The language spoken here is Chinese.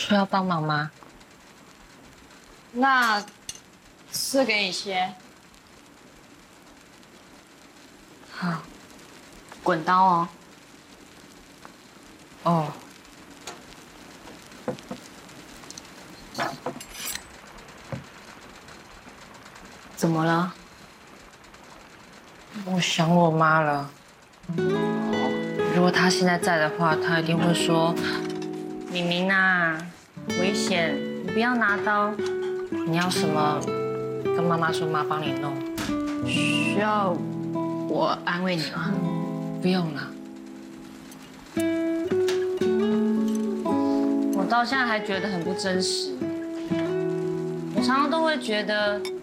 需要帮忙吗？ 那赐给你些。 好。 滚刀哦。 哦。 怎么了？ 我想我妈了。如果她现在在的话，她一定会说：“明明啊，危险，你不要拿刀。你要什么，跟妈妈说，妈帮你弄。 需要我安慰你吗？ 不用了。 我到现在还觉得很不真实。我常常都会觉得